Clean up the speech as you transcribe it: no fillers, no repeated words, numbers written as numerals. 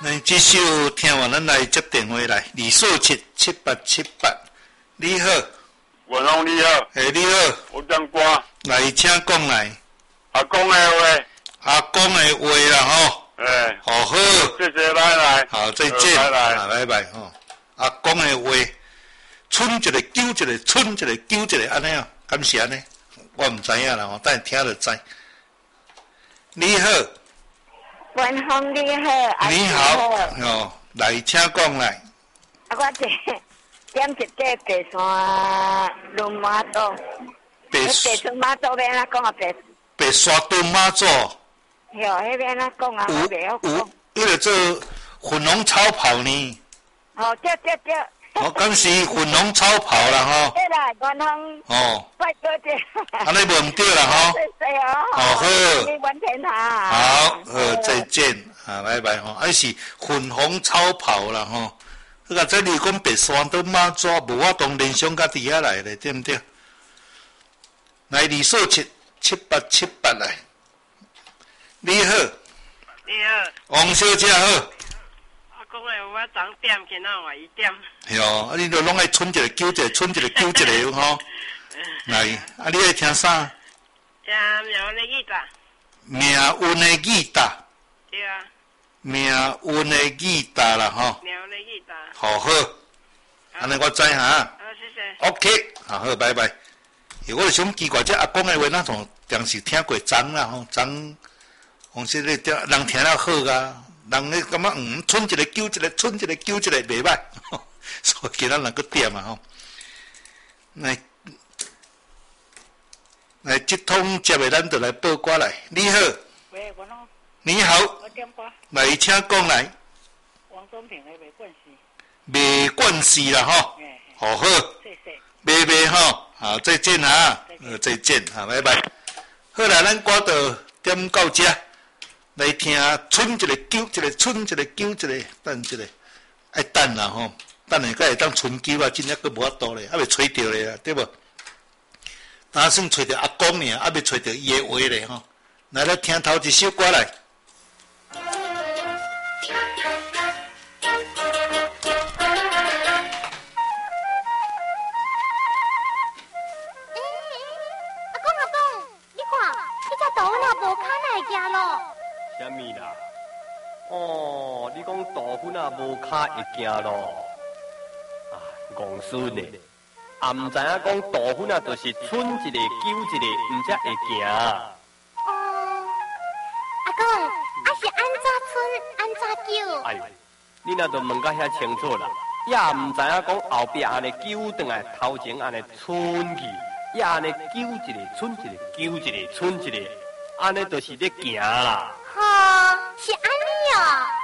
咱这首听完，咱来接电话来，2477878。你好， 文龙你好， 你好， 有点歌， 来，请讲来。 阿公的话， 阿公的话啦吼，好， 谢谢来， 好，再见，拜拜吼。阿公的话，春一个救一个，春一个救一个，安尼啊，敢是安尼？我唔知影啦吼，等听就知。你好。 文峰你好， 你好，哦，来，请讲来。 我点一个白山轮马祖，白山马祖要安怎讲啊？ 白山蹲马祖。 哟，迄要安怎讲啊？我袂晓讲。 迄个做粉红超跑呢。 哦，对。 我讲是粉红超跑啦吼。 对啦，文峰。 哦。 拜托者。 安尼无唔对啦吼。 谢哦。 好。 你文天下。 好，再见，拜拜吼。还是粉红超跑啦吼。迄个这你讲白山都马祖，无法当联想到底下来咧，对唔对？来2477878来。你好。 你好。 王小姐好。 讲诶，我昨点，今仔11点。 系哦，你都拢爱春一个救一个，春一个救一个吼。来，你爱听啥？ 听苗的吉他。 命运的吉他。 对啊。 命运的吉他啦吼。 苗的吉他。 好，安尼我知哈。 好，谢谢。 OK， 好，拜拜。我就想奇怪，这阿公的话，咱从当时听过张啦吼，张，红色的人听了好啊。人咧感觉春一个救一个，春一个救一个袂歹，所以今仔人个点啊吼。来，这通接的咱就来报歌来。你好。 喂，文龙。 你好。 我点歌。 来，请讲来。 王宗平的袂惯势。 袂惯势啦吼。好。 谢谢。 袂吼，好，再见啊。再见，好，拜拜。好啦，咱歌就点到这。来听春一个救一个，春一个救一个，等一个，爱等啦吼，等下个会当春救啊，真正佫无法度咧，还未找着咧，对无？打算找着阿公呢，还未找着伊的话咧吼。来，咱听头一首歌来。 阿公，你看，你只豆哪无脚来行咯？ 啥物啦？哦，你讲豆腐啊无脚会行咯？啊，戆孙呢？也唔知影讲豆腐啊，就是春一个救一个，唔才会行。 阿公，啊是安怎春安怎救？ 哎呦，你若都问甲遐清楚啦，也唔知影讲后壁安尼救转来，头前安尼春去，也安尼救一个，春一个，救一个，春一个，安尼就是咧行啦。 哈，是安尼哦。